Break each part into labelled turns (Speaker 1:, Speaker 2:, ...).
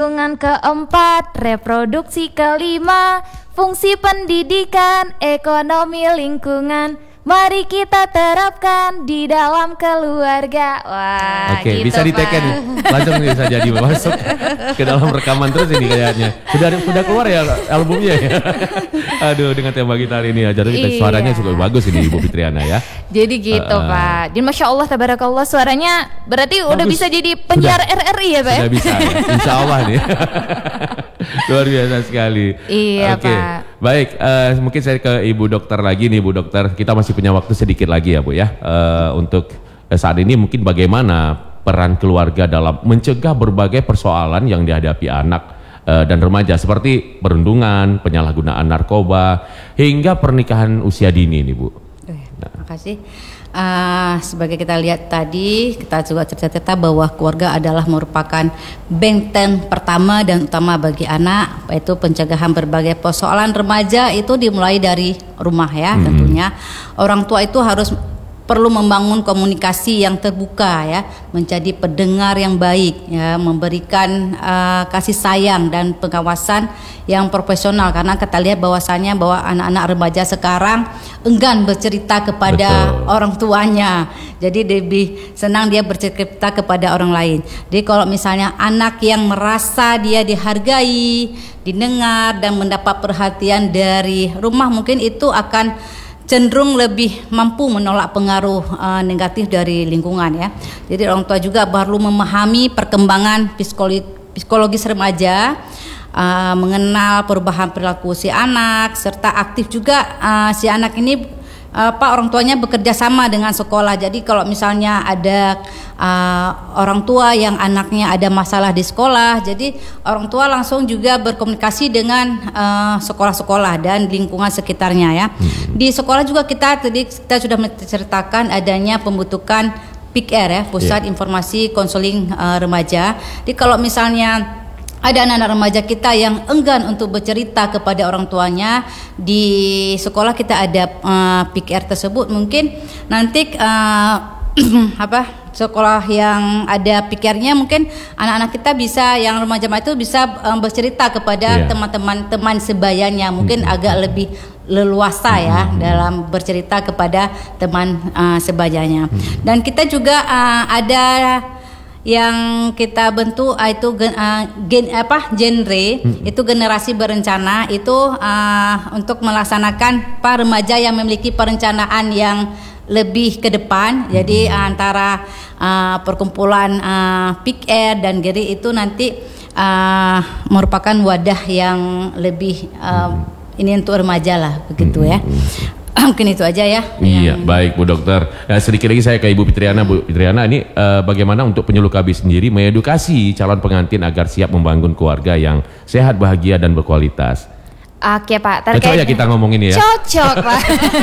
Speaker 1: lingkungan keempat, reproduksi kelima, fungsi pendidikan, ekonomi lingkungan. Mari kita terapkan di dalam keluarga. Wah,
Speaker 2: Oke,
Speaker 1: gitu,
Speaker 2: bisa diteken nih. Langsung bisa jadi masuk ke dalam rekaman terus ini kayaknya. Sudah keluar ya albumnya ya. Aduh, dengan tema kita hari ini ya. Jadi suaranya cukup bagus ini Ibu Fitriana ya.
Speaker 1: Jadi gitu Pak. Dan Masya Allah, tabarakallah, suaranya berarti bagus. Udah bisa jadi penyiar RRI ya Pak?
Speaker 2: Sudah bisa ya. Insya Allah nih. Luar biasa sekali.
Speaker 1: Iya
Speaker 2: Oke.
Speaker 1: Pak.
Speaker 2: Baik, mungkin saya ke Ibu Dokter lagi nih Bu Dokter. Kita masih punya waktu sedikit lagi ya Bu ya. Untuk saat ini mungkin bagaimana peran keluarga dalam mencegah berbagai persoalan yang dihadapi anak dan remaja seperti perundungan, penyalahgunaan narkoba, hingga pernikahan usia dini nih Bu.
Speaker 3: Terima kasih. Sebagai kita lihat tadi, kita juga cerita-cerita bahwa keluarga adalah merupakan benteng pertama dan utama bagi anak, yaitu pencegahan berbagai persoalan remaja itu dimulai dari rumah ya. Tentunya orang tua itu harus perlu membangun komunikasi yang terbuka ya, menjadi pendengar yang baik ya, memberikan kasih sayang dan pengawasan yang profesional, karena kita lihat bahwasannya bahwa anak-anak remaja sekarang enggan bercerita kepada orang tuanya, jadi lebih senang dia bercerita kepada orang lain. Jadi kalau misalnya anak yang merasa dia dihargai, didengar dan mendapat perhatian dari rumah, mungkin itu akan cenderung lebih mampu menolak pengaruh negatif dari lingkungan ya. Jadi orang tua juga perlu memahami perkembangan psikologis remaja, mengenal perubahan perilaku si anak, serta aktif juga si anak ini orang tuanya bekerja sama dengan sekolah. Jadi kalau misalnya ada orang tua yang anaknya ada masalah di sekolah, jadi orang tua langsung juga berkomunikasi dengan sekolah-sekolah dan lingkungan sekitarnya ya. Di sekolah juga kita sudah menceritakan adanya pembentukan PIKR ya, Pusat Informasi Konseling Remaja. Jadi kalau misalnya ada anak-anak remaja kita yang enggan untuk bercerita kepada orang tuanya, di sekolah kita ada PIKR tersebut, mungkin nanti sekolah yang ada PIKR-nya, mungkin anak-anak kita bisa, yang remaja itu bisa bercerita kepada teman-teman sebayanya, mungkin agak lebih leluasa ya dalam bercerita kepada teman sebayanya. Dan kita juga ada yang kita bentuk itu genre itu generasi berencana, itu untuk melaksanakan para remaja yang memiliki perencanaan yang lebih ke depan. Jadi antara perkumpulan PIKR dan GERI itu nanti merupakan wadah yang lebih ini untuk remaja lah, begitu ya. Mungkin itu aja ya.
Speaker 2: Iya, baik Bu Dokter. Nah, sedikit lagi saya ke Ibu Fitriana. Bu Fitriana, ini bagaimana untuk penyuluh KB sendiri mengedukasi calon pengantin agar siap membangun keluarga yang sehat, bahagia dan berkualitas?
Speaker 1: Oke Pak,
Speaker 2: cocok ya kita ngomong ini ya?
Speaker 1: Cocok Pak.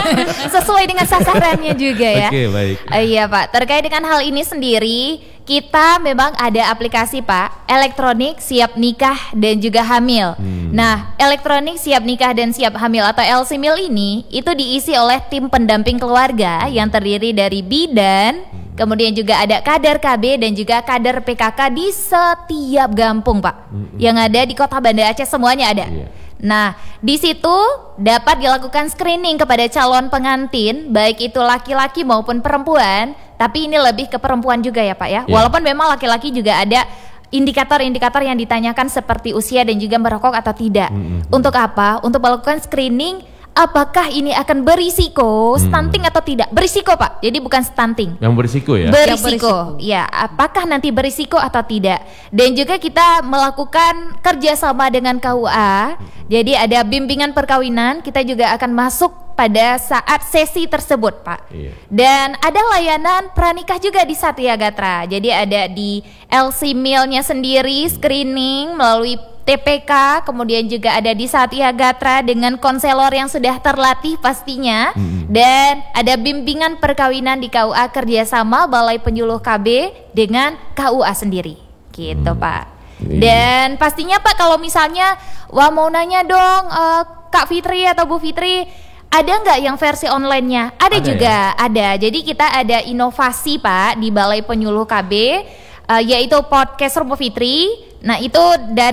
Speaker 1: Sesuai dengan sasarannya juga ya.
Speaker 2: Oke, baik.
Speaker 1: Iya Pak, terkait dengan hal ini sendiri, kita memang ada aplikasi Pak, elektronik siap nikah dan juga hamil. Nah, elektronik siap nikah dan siap hamil atau LSIMIL ini itu diisi oleh tim pendamping keluarga yang terdiri dari bidan, kemudian juga ada kader KB dan juga kader PKK di setiap kampung Pak, yang ada di Kota Banda Aceh, semuanya ada. Nah, di situ dapat dilakukan screening kepada calon pengantin, baik itu laki-laki maupun perempuan, tapi ini lebih ke perempuan juga ya Pak ya. Walaupun memang laki-laki juga ada indikator-indikator yang ditanyakan seperti usia dan juga merokok atau tidak. Untuk apa? Untuk melakukan screening apakah ini akan berisiko stunting atau tidak? Berisiko Pak, jadi bukan stunting.
Speaker 2: Yang berisiko ya?
Speaker 1: Berisiko, ya. Apakah nanti berisiko atau tidak? Dan juga kita melakukan kerjasama dengan KUA. Jadi ada bimbingan perkawinan, kita juga akan masuk pada saat sesi tersebut Pak. Dan ada layanan pranikah juga di Satya Gatra. Jadi ada di LSIMIL-nya sendiri, screening melalui TPK, kemudian juga ada di Satya Gatra dengan konselor yang sudah terlatih pastinya. Dan ada bimbingan perkawinan di KUA kerjasama Balai Penyuluh KB dengan KUA sendiri, gitu Pak. Dan pastinya Pak, kalau misalnya mau nanya dong Kak Fitri atau Bu Fitri, ada nggak yang versi online-nya? Ada juga ya? Ada. Jadi kita ada inovasi Pak di Balai Penyuluh KB, yaitu podcast Bu Fitri. Nah itu dari